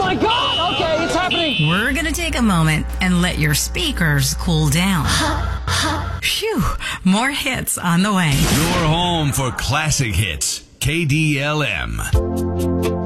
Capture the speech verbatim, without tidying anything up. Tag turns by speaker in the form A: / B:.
A: my God! Okay, it's happening.
B: We're going to take a moment and let your speakers cool down. Phew, more hits on the way.
C: Your home for classic hits. K D L M.